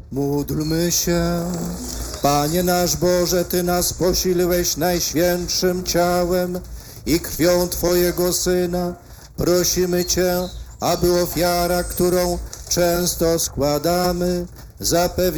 Módlmy się. Panie nasz Boże, Ty nas posiliłeś najświętszym ciałem i krwią Twojego Syna. Prosimy Cię, aby ofiara, którą często składamy, zapewniła